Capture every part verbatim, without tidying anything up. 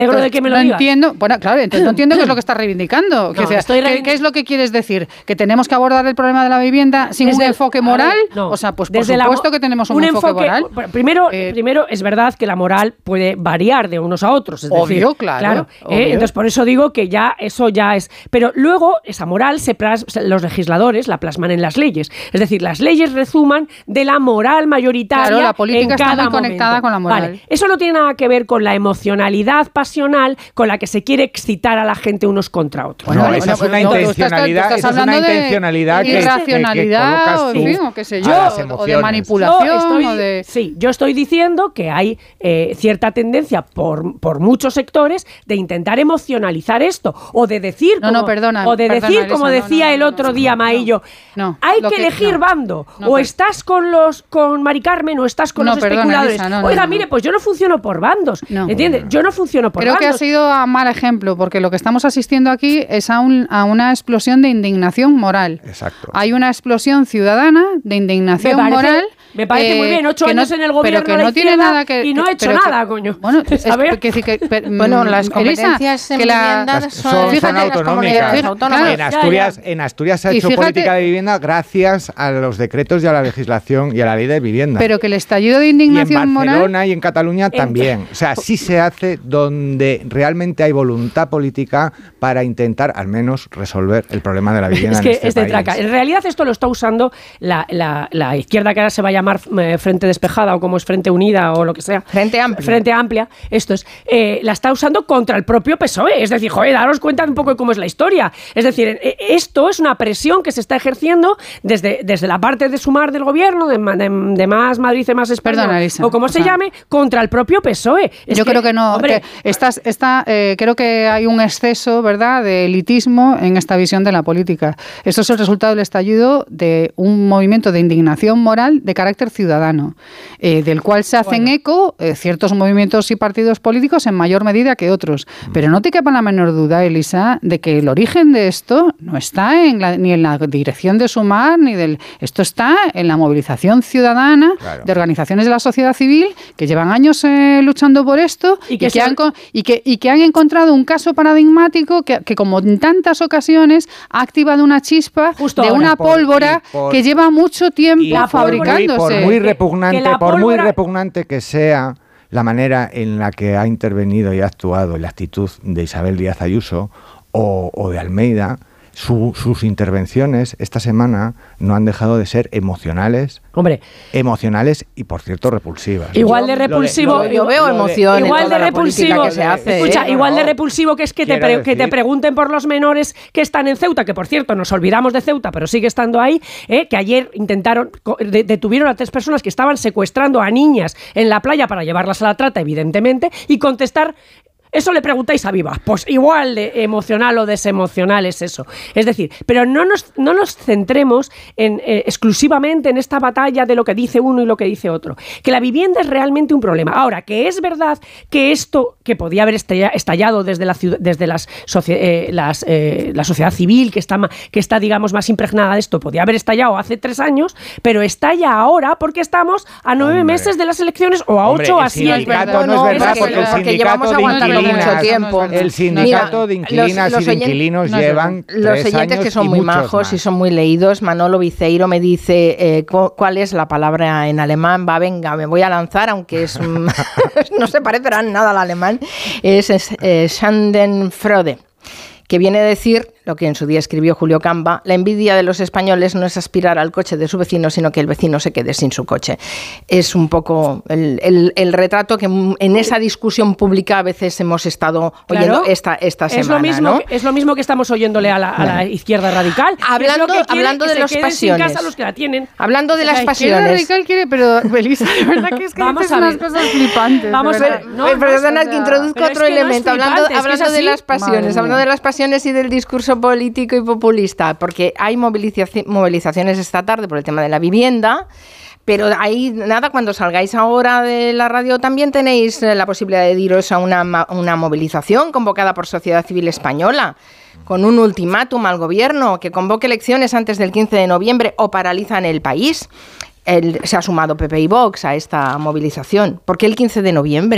Entonces, de que me lo no digas. entiendo, bueno, claro, entonces no entiendo qué es lo que estás reivindicando. No, o sea, estoy ¿qué, reivindic- ¿Qué es lo que quieres decir? ¿Que tenemos que abordar el problema de la vivienda sin Desde un el- enfoque moral? Ver, no. O sea, pues por Desde supuesto la, que tenemos un, un enfoque, enfoque moral. Primero, eh, primero, es verdad que la moral puede variar de unos a otros. Es obvio, decir, claro. claro obvio. Eh, entonces, por eso digo que ya eso ya es... Pero luego, esa moral, se plas, los legisladores la plasman en las leyes. Es decir, las leyes resuman de la moral mayoritaria. Claro, la política en cada está muy momento. conectada con la moral. Vale. Eso no tiene nada que ver con la emocionalidad pasional con la que se quiere excitar a la gente unos contra otros. Bueno, ¿vale? esa es Bueno, una no, tú estás- intencionalidad, tú estás esa es una hablando de intencionalidad que, irracionalidad, que, que o, en fin, o qué sé yo, a las o de emociones. manipulación. Yo estoy, o de... Sí, yo estoy diciendo que hay eh, cierta tendencia por, por muchos sectores de intentar emocionalizar esto o de decir No, como, no, perdona, o de perdona, decir Elisa, como no, decía no, el no, otro no, día no, Maillo, no, hay lo que que- elegir no, bando, no, o per- estás con los con Mari Carmen o estás con No, los perdona, especuladores. Elisa, no, no, Oiga, no, mire, no. pues yo no funciono por bandos, No. ¿entiendes? Yo no funciono por Creo bandos. que ha sido a mal ejemplo, porque lo que estamos asistiendo aquí es a, un, a una explosión de indignación moral. Exacto. Hay una explosión ciudadana de indignación Me parece- moral. Me parece eh, muy bien, ocho que no- años en el gobierno pero que de la no tiene izquierda nada que y no que- he hecho pero que- nada, coño. Bueno, es, ¿Sabes? que, que, que, per- Bueno, mm, las competencias Elisa, en que la- vivienda Las- son, son, fíjate, son las autonómicas. comunidades autónomas. En Ya, Asturias, ya. en Asturias se ha Y hecho fíjate- política de vivienda gracias a los decretos y a la legislación y a la ley de vivienda. pero que el estallido de y en indignación Barcelona moral. y en Cataluña también. O sea, sí se hace donde realmente hay voluntad política para intentar al menos resolver el problema de la vivienda Es que en este es de país. traca. En realidad esto lo está usando la, la, la izquierda, que ahora se va a llamar eh, Frente Despejada o como es Frente Unida o lo que sea. Frente Amplia. Frente Amplia. Esto es, eh, la está usando contra el propio P S O E. Es decir, joder, daros cuenta un poco de cómo es la historia. Es decir, eh, esto es una presión que se está ejerciendo desde, desde la parte de Sumar del gobierno, de, de, de Más Madrid y Más España, Perdona, Elisa, o como o se sea, llame, contra el propio P S O E. Es Yo creo que no. hombre, que estás, está, eh, creo que hay un exceso, ¿verdad?, de elitismo en esta visión de la política. Esto es el resultado del estallido de un movimiento de indignación moral de carácter ciudadano, eh, del cual se hacen Bueno. eco eh, ciertos movimientos y partidos políticos en mayor medida que otros. Pero no te quepa la menor duda, Elisa, de que el origen de esto no está en la, ni en la dirección de Sumar, ni del. Esto está en la movilización ciudadana Claro. de organizaciones de la sociedad civil que llevan años eh, luchando por esto Y y que que, se- han, co- y, que, y que han encontrado un caso paradigmático que, que, como en tantas ocasiones, ha activado una chispa Justo de ahora. una Por- pólvora y por- que lleva mucho tiempo Y por muy- fabricándose. por muy Que- repugnante, que la por muy pólvora- repugnante que sea la manera en la que ha intervenido y ha actuado la actitud de Isabel Díaz Ayuso o, o de Almeida, su- sus intervenciones esta semana no han dejado de ser emocionales, hombre, emocionales y, por cierto, repulsivas. igual de Lo repulsivo. lo de- Yo veo lo de- emoción en igual toda de la política repulsivo que se hace. escucha, ¿eh? igual de No, repulsivo que es que te, quiero pre- que te decir- pregunten por los menores que están en Ceuta, que por cierto nos olvidamos de Ceuta, pero sigue estando ahí, ¿eh? Que ayer intentaron, co- de- detuvieron a tres personas que estaban secuestrando a niñas en la playa para llevarlas a la trata, evidentemente, y contestar. Eso le preguntáis a Viva, pues igual de emocional o desemocional es eso. Es decir, pero no nos, no nos centremos en, eh, exclusivamente en esta batalla de lo que dice uno y lo que dice otro. Que la vivienda es realmente un problema. Ahora, que es verdad que esto, que podía haber estalla- estallado desde la ciudad, desde las, socie- eh, las eh, la sociedad civil, que está, ma- que está, digamos, más impregnada de esto, podía haber estallado hace tres años, pero estalla ahora porque estamos a nueve Hombre. meses de las elecciones, o a Hombre, ocho o el a siete. sindicato no No, es verdad, es que- porque el porque sindicato llevamos de aguantando inquilinas, mucho tiempo. el sindicato de Mira, inquilinas los- y de los oyen- inquilinos no es llevan Los tres oyentes años que son y muy muchos majos más. y son muy leídos, Manolo Viceiro me dice eh, cu- cuál es la palabra en alemán. Va, venga, me voy a lanzar, aunque es mm, no se parecerá en nada al alemán. Es, es eh, Schadenfreude, que viene a decir lo que en su día escribió Julio Camba: la envidia de los españoles no es aspirar al coche de su vecino, sino que el vecino se quede sin su coche. Es un poco el, el, el retrato que en esa discusión pública a veces hemos estado oyendo Claro. esta, esta es semana. lo mismo ¿no? que, es lo mismo que estamos oyéndole a la, a la izquierda radical. que es Hablando- lo que quiere hablando que de se los queden pasiones. sin casa los que la tienen. Hablando de La las izquierda Izquierda pasiones. radical quiere, pero Belisa, de verdad que es que Vamos dices a unas ver. cosas flipantes. Vamos de a verdad. ver. No, Eh, no, perdona o sea, que introduzco pero es otro que no es elemento, hablando, flipante, es que es hablando de así. las pasiones, Madre hablando mía. de las pasiones y del discurso político y populista, porque hay movilizaci- movilizaciones esta tarde por el tema de la vivienda. Pero ahí, nada, cuando salgáis ahora de la radio también tenéis eh, la posibilidad de iros a una, ma- una movilización convocada por Sociedad Civil Española, con un ultimátum al gobierno que convoque elecciones antes del quince de noviembre o paralizan el país. El- se ha sumado P P y Vox a esta movilización. ¿Por qué el quince de noviembre?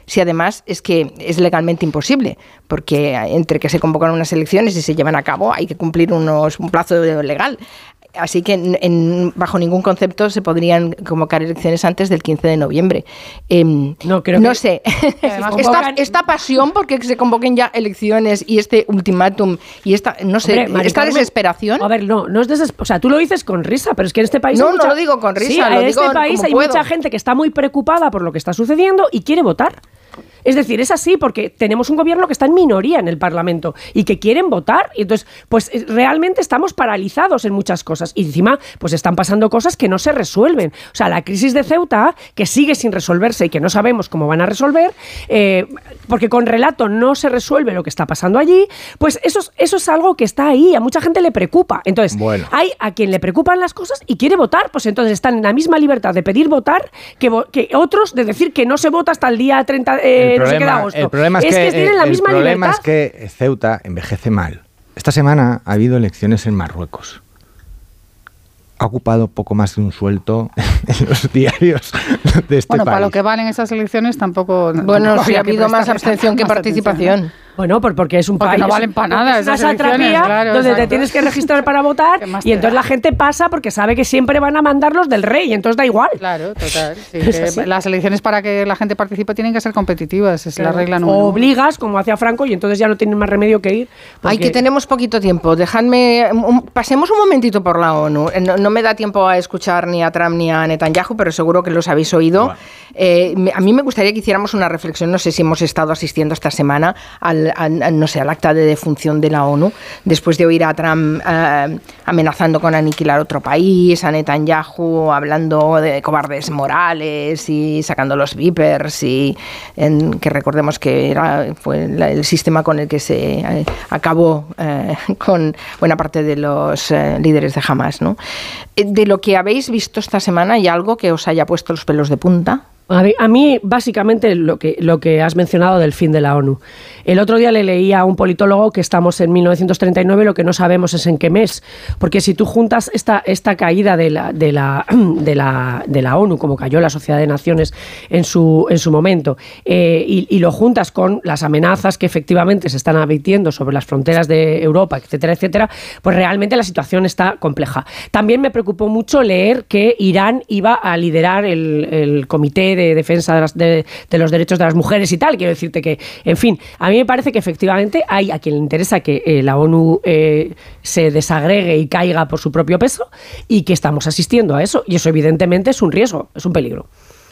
si además es que es legalmente imposible, porque entre que se convocan unas elecciones y se llevan a cabo hay que cumplir unos, un plazo legal. Así que en, en, bajo ningún concepto se podrían convocar elecciones antes del quince de noviembre. Eh, no creo no que sé. esta, esta pasión porque se convoquen ya elecciones y este ultimátum y esta, no sé, Hombre, Mari esta Carmen, desesperación. A ver, no, no es desesperación. O sea, tú lo dices con risa, pero es que en este país... No, hay mucha, no lo digo con risa, sí, lo en digo este país hay puedo. mucha gente que está muy preocupada por lo que está sucediendo y quiere votar. Es decir, es así porque tenemos un gobierno que está en minoría en el Parlamento y que quieren votar y entonces, pues realmente estamos paralizados en muchas cosas y encima, pues están pasando cosas que no se resuelven. O sea, la crisis de Ceuta, que sigue sin resolverse y que no sabemos cómo van a resolver, eh, porque con relato no se resuelve lo que está pasando allí, pues eso, eso es algo que está ahí, a mucha gente le preocupa. Entonces, bueno. hay a quien le preocupan las cosas y quiere votar, pues entonces están en la misma libertad de pedir votar que, que otros de decir que no se vota hasta el día treinta... Eh, El problema, no sé qué de agosto. El problema es, es que, que tienen la el misma problema libertad. es que Ceuta envejece mal. Esta semana ha habido elecciones en Marruecos. Ha ocupado poco más de un sueldo en los diarios de este bueno, país. para lo que valen esas elecciones tampoco... Bueno, tampoco sí ha habido más abstención que participación. Bueno, porque es un porque país... no valen para nada es una esas elecciones, claro, donde exacto. te tienes que registrar para votar y entonces la gente pasa porque sabe que siempre van a mandarlos del rey, entonces da igual. Claro, total. Sí, que las elecciones para que la gente participe tienen que ser competitivas, es claro. la regla número uno. Obligas, como hacía Franco, y entonces ya no tienen más remedio que ir. Porque... Ay, que tenemos poquito tiempo. Dejadme... Un, pasemos un momentito por la ONU. No, no me da tiempo a escuchar ni a Trump ni a Netanyahu, pero seguro que los habéis oído. Bueno. Eh, a mí me gustaría que hiciéramos una reflexión, no sé si hemos estado asistiendo esta semana al, al, al no sé, al acta de defunción de la ONU, después de oír a Trump eh, amenazando con aniquilar otro país, a Netanyahu hablando de cobardes morales y sacando los vipers, y en, que recordemos que era, fue la, el sistema con el que se eh, acabó eh, con buena parte de los eh, líderes de Hamas, ¿no? De lo que habéis visto esta semana, ¿hay algo que os haya puesto los pelos de punta? A mí, a mí, básicamente, lo que, lo que has mencionado del fin de la ONU. El otro día le leí a un politólogo que estamos en mil novecientos treinta y nueve, lo que no sabemos es en qué mes. Porque si tú juntas esta, esta caída de la, de, la, de, la, de la ONU, como cayó la Sociedad de Naciones en su, en su momento, eh, y, y lo juntas con las amenazas que efectivamente se están advirtiendo sobre las fronteras de Europa, etcétera, etcétera, pues realmente la situación está compleja. También me preocupó mucho leer que Irán iba a liderar el, el comité de defensa de, las, de, de los derechos de las mujeres y tal. Quiero decirte que, en fin, a mí me parece que efectivamente hay a quien le interesa que eh, la ONU eh, se desagregue y caiga por su propio peso y que estamos asistiendo a eso. Y eso evidentemente es un riesgo, es un peligro.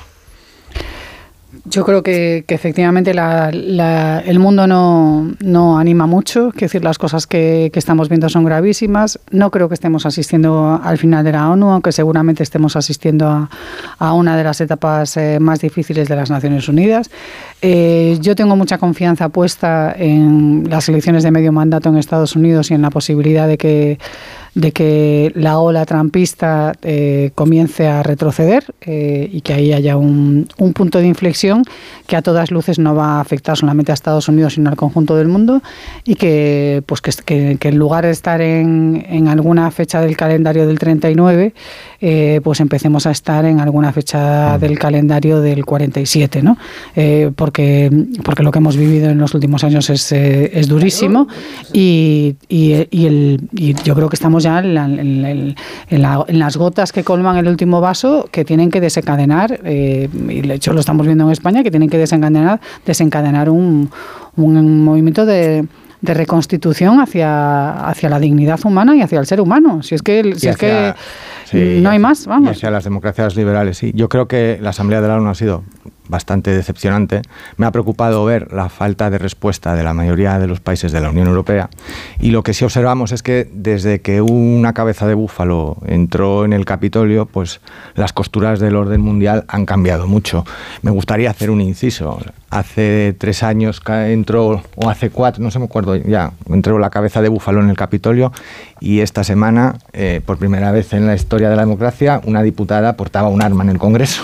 Yo creo que, que efectivamente la, la, el mundo no, no anima mucho, es decir, las cosas que, que estamos viendo son gravísimas. No creo que estemos asistiendo al final de la ONU, aunque seguramente estemos asistiendo a, a una de las etapas eh, más difíciles de las Naciones Unidas. Eh, yo tengo mucha confianza puesta en las elecciones de medio mandato en Estados Unidos y en la posibilidad de que de que la ola trumpista eh, comience a retroceder eh, y que ahí haya un, un punto de inflexión que a todas luces no va a afectar solamente a Estados Unidos sino al conjunto del mundo, y que pues que, que, que en lugar de estar en, en alguna fecha del calendario del treinta y nueve, eh, pues empecemos a estar en alguna fecha del calendario del cuarenta y siete, ¿no? Eh, porque, porque lo que hemos vivido en los últimos años es, eh, es durísimo, y, y, y, el, y yo creo que estamos ya en, la, en, en, en, la, en las gotas que colman el último vaso, que tienen que desencadenar, eh, y de hecho lo estamos viendo en España, que tienen que desencadenar, desencadenar un, un movimiento de, de reconstitución hacia, hacia la dignidad humana y hacia el ser humano. Si es que, si es que sí, no hay más, vamos. Y hacia las democracias liberales, sí. Yo creo que la Asamblea de la ONU ha sido bastante decepcionante. Me ha preocupado ver la falta de respuesta de la mayoría de los países de la Unión Europea, y lo que sí observamos es que desde que una cabeza de búfalo entró en el Capitolio, pues las costuras del orden mundial han cambiado mucho. Me gustaría hacer un inciso. Hace tres años entró, o hace cuatro, no sé me acuerdo ya, entró la cabeza de búfalo en el Capitolio, y esta semana, eh, por primera vez en la historia de la democracia, una diputada portaba un arma en el Congreso.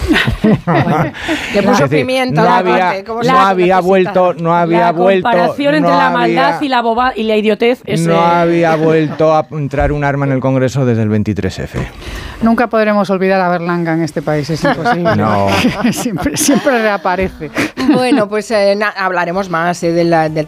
Le puso decir, pimiento, no había, no la había vuelto, no había la vuelto. La comparación entre no la había, maldad y la boba y la idiotez es, no eh... había vuelto a entrar un arma en el Congreso desde el veintitrés efe. Nunca podremos olvidar a Berlanga en este país, es imposible. No. siempre, siempre reaparece. Bueno, pues eh, na- hablaremos más eh, de la- del